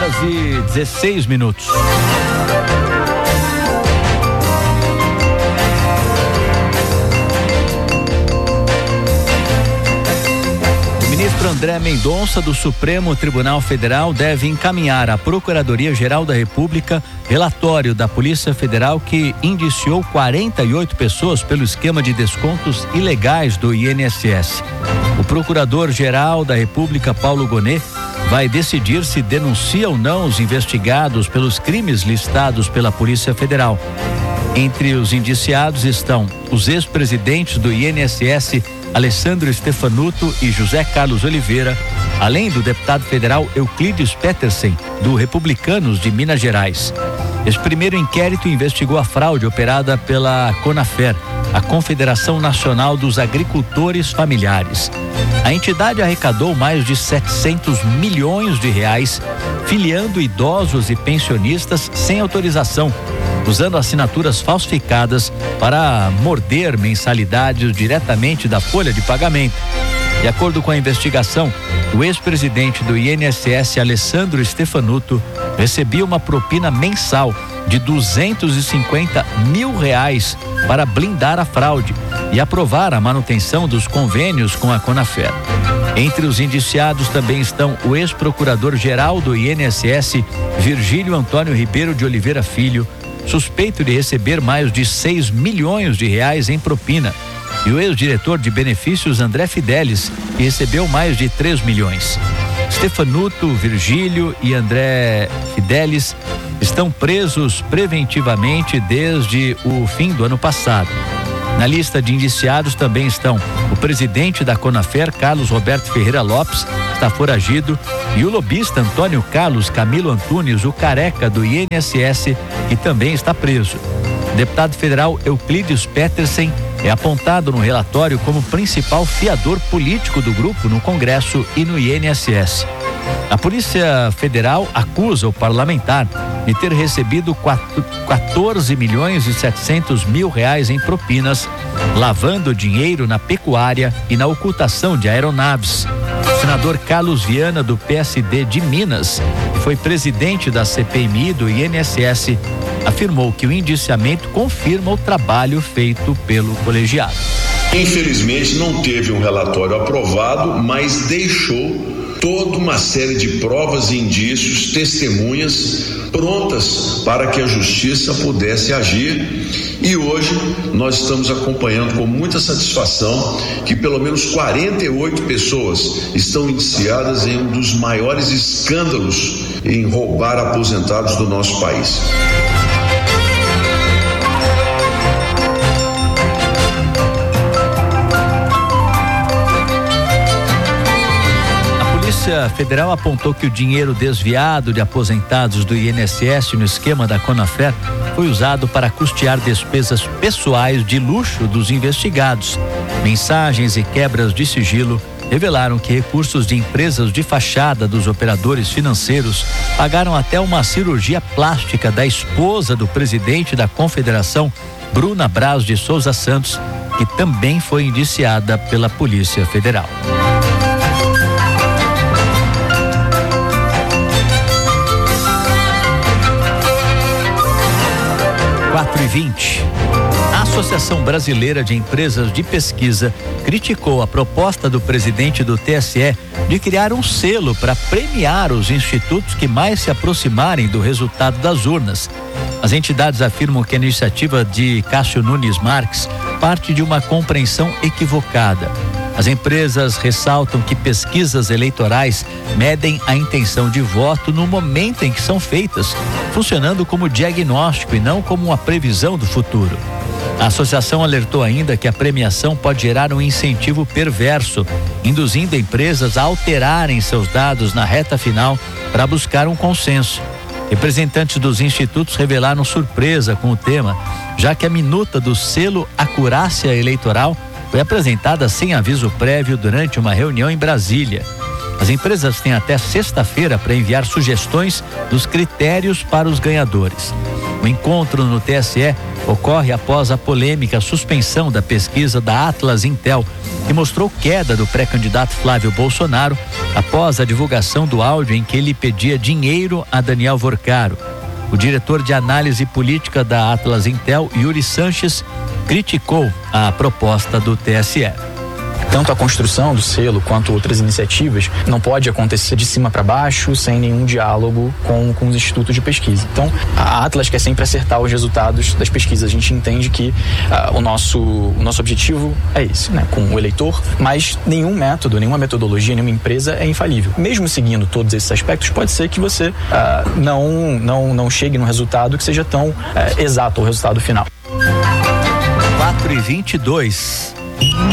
7:16. O ministro André Mendonça, do Supremo Tribunal Federal, deve encaminhar à Procuradoria-Geral da República relatório da Polícia Federal que indiciou 48 pessoas pelo esquema de descontos ilegais do INSS. O Procurador-Geral da República, Paulo Gonet, vai decidir se denuncia ou não os investigados pelos crimes listados pela Polícia Federal. Entre os indiciados estão os ex-presidentes do INSS, Alessandro Stefanuto e José Carlos Oliveira, além do deputado federal Euclides Petersen, do Republicanos de Minas Gerais. Esse primeiro inquérito investigou a fraude operada pela CONAFER, a Confederação Nacional dos Agricultores Familiares. A entidade arrecadou mais de 700 milhões de reais, filiando idosos e pensionistas sem autorização, usando assinaturas falsificadas para morder mensalidades diretamente da folha de pagamento. De acordo com a investigação, o ex-presidente do INSS, Alessandro Stefanuto, recebia uma propina mensal de R$250 mil para blindar a fraude e aprovar a manutenção dos convênios com a CONAFER. Entre os indiciados também estão o ex-procurador-geral do INSS, Virgílio Antônio Ribeiro de Oliveira Filho, suspeito de receber mais de 6 milhões de reais em propina, e o ex-diretor de benefícios André Fidelis, que recebeu mais de 3 milhões. Stefanuto, Virgílio e André Fidelis estão presos preventivamente desde o fim do ano passado. Na lista de indiciados também estão o presidente da CONAFER, Carlos Roberto Ferreira Lopes, que está foragido, e o lobista Antônio Carlos Camilo Antunes, o careca do INSS, que também está preso. O deputado federal Euclides Petersen é apontado no relatório como principal fiador político do grupo no Congresso e no INSS. A Polícia Federal acusa o parlamentar de ter recebido 14 milhões e 700 mil reais em propinas, lavando dinheiro na pecuária e na ocultação de aeronaves. O senador Carlos Viana, do PSD de Minas, que foi presidente da CPMI do INSS, afirmou que o indiciamento confirma o trabalho feito pelo colegiado. Infelizmente não teve um relatório aprovado, mas deixou toda uma série de provas, indícios, testemunhas prontas para que a justiça pudesse agir. E hoje nós estamos acompanhando com muita satisfação que pelo menos 48 pessoas estão indiciadas em um dos maiores escândalos em roubar aposentados do nosso país. A Polícia Federal apontou que o dinheiro desviado de aposentados do INSS no esquema da CONAFER foi usado para custear despesas pessoais de luxo dos investigados. Mensagens e quebras de sigilo revelaram que recursos de empresas de fachada dos operadores financeiros pagaram até uma cirurgia plástica da esposa do presidente da Confederação, Bruna Braz de Souza Santos, que também foi indiciada pela Polícia Federal. 4:20. A Associação Brasileira de Empresas de Pesquisa criticou a proposta do presidente do TSE de criar um selo para premiar os institutos que mais se aproximarem do resultado das urnas. As entidades afirmam que a iniciativa de Cássio Nunes Marques parte de uma compreensão equivocada. As empresas ressaltam que pesquisas eleitorais medem a intenção de voto no momento em que são feitas, funcionando como diagnóstico e não como uma previsão do futuro. A associação alertou ainda que a premiação pode gerar um incentivo perverso, induzindo empresas a alterarem seus dados na reta final para buscar um consenso. Representantes dos institutos revelaram surpresa com o tema, já que a minuta do selo Acurácia Eleitoral foi apresentada sem aviso prévio durante uma reunião em Brasília. As empresas têm até sexta-feira para enviar sugestões dos critérios para os ganhadores. O encontro no TSE ocorre após a polêmica suspensão da pesquisa da Atlas Intel, que mostrou queda do pré-candidato Flávio Bolsonaro após a divulgação do áudio em que ele pedia dinheiro a Daniel Vorcaro. O diretor de análise política da Atlas Intel, Yuri Sanches, criticou a proposta do TSE. Tanto a construção do selo quanto outras iniciativas não pode acontecer de cima para baixo, sem nenhum diálogo com os institutos de pesquisa. Então, a Atlas quer sempre acertar os resultados das pesquisas. A gente entende que o nosso objetivo é esse, né? Com o eleitor, mas nenhum método, nenhuma metodologia, nenhuma empresa é infalível. Mesmo seguindo todos esses aspectos, pode ser que você não chegue num resultado que seja tão exato ao resultado final. 4h22.